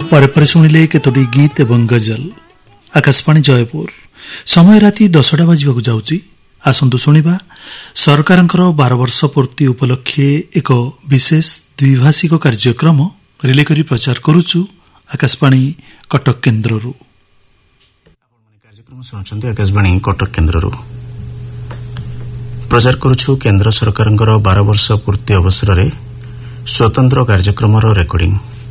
ପରେ ଶୁଣିଲେ କେତୋଟି ଗୀତ ଏବଂ ଗଜଲ। ଆକାଶବାଣୀ ଜୟପୁର। ସମୟ ରାତି 10ଟା ବାଜିବାକୁ ଯାଉଛି। ଆସନ୍ତୁ ଶୁଣିବା ସରକାରଙ୍କର 12 ବର୍ଷ ପୂର୍ତ୍ତି ଉପଲକ୍ଷେ ଏକ ବିଶେଷ ଦ୍ୱିଭାଷିକ କାର୍ଯ୍ୟକ୍ରମ ରିଲେ କରି ପ୍ରଚାର କରୁଛୁ ଆକାଶବାଣୀ କଟକ କେନ୍ଦ୍ରରୁ। କାର୍ଯ୍ୟକ୍ରମ ଶୁଣୁଛନ୍ତି ଆକାଶବାଣୀ କଟକ କେନ୍ଦ୍ରରୁ। ପ୍ରଚାର କରୁଛୁ କେନ୍ଦ୍ର ସରକାରଙ୍କର 12 ବର୍ଷ ପୂର୍ତ୍ତି ଅବସରରେ ସ୍ୱତନ୍ତ୍ର କାର୍ଯ୍ୟକ୍ରମର ରେକର୍ଡିଂ।